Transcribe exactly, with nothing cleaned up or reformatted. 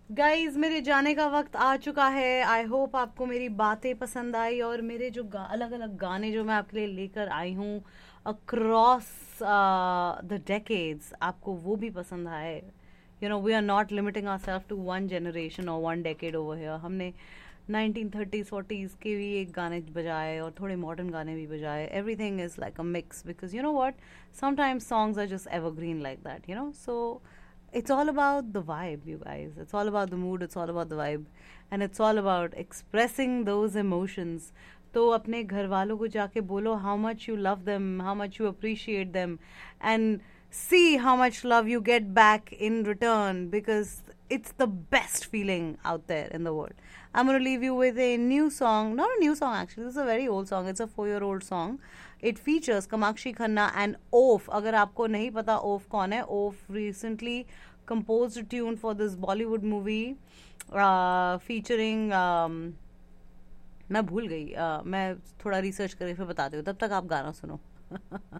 Guys मेरे जाने का वक्त आ चुका है। आई होप आपको मेरी बातें पसंद आई और मेरे जो अलग अलग गाने जो मैं आपके लिए लेकर आई हूँ अक्रॉस द डेकेड्स, आपको वो भी पसंद आए। You know we are not limiting our self to one generation और वन डेकेड ओवर हियर। हमने नाइनटीन थर्टीज़ फोर्टीज़ के भी एक गाने बजाए और थोड़े मॉडर्न गाने भी बजाए। Everything is like a mix because you know what, sometimes songs are just evergreen like that, you know. So it's all about the vibe, you guys. It's all about the mood, it's all about the vibe, and it's all about expressing those emotions. तो अपने घर वालों को जाके बोलो how much you love them, how much you appreciate them, and see how much love you get back in return, because it's the best feeling out there in the world. I'm going to leave you with a new song. Not a new song, actually. This is a very old song. It's a four-year-old song. It features Kamakshi Khanna and Oaf. अगर आपको नहीं पता Oaf कौन है, Oaf recently composed a tune for this Bollywood movie uh, featuring um, मैं भूल गई, uh, मैं थोड़ा रिसर्च करके फिर बताती हूँ, तब तक आप गाना सुनो.